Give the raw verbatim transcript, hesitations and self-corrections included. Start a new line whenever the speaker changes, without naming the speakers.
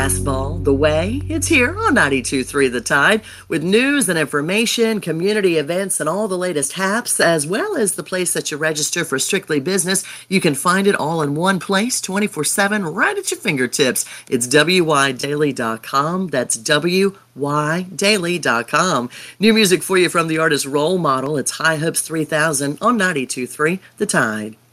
fastball, the way, it's here on ninety-two point three The Tide with news and information, community events, and all the latest haps, as well as the place that you register for Strictly Business. You can find it all in one place, twenty-four seven, right at your fingertips. It's W Y daily dot com. That's W Y daily dot com. New music for you from the artist Role Model. It's High Hopes three thousand on ninety-two point three The Tide.